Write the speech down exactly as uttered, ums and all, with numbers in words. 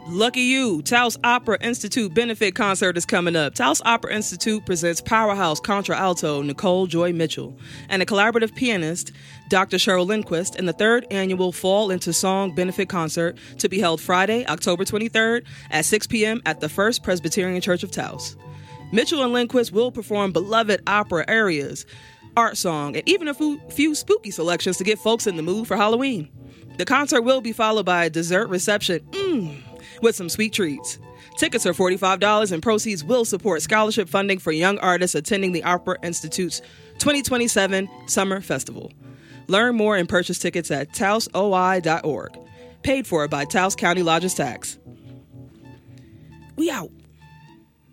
Lucky you, Taos Opera Institute Benefit Concert is coming up. Taos Opera Institute presents powerhouse contralto Nicole Joy Mitchell and a collaborative pianist, Doctor Cheryl Lindquist, in the third annual Fall into Song Benefit Concert to be held Friday, October twenty-third at six p.m. at the First Presbyterian Church of Taos. Mitchell and Lindquist will perform beloved opera arias, art song, and even a few, few spooky selections to get folks in the mood for Halloween. The concert will be followed by a dessert reception, mmm, with some sweet treats. Tickets are forty-five dollars and proceeds will support scholarship funding for young artists attending the Opera Institute's twenty twenty-seven Summer Festival. Learn more and purchase tickets at taos o i dot org. Paid for by Taos County Lodgers Tax. We out.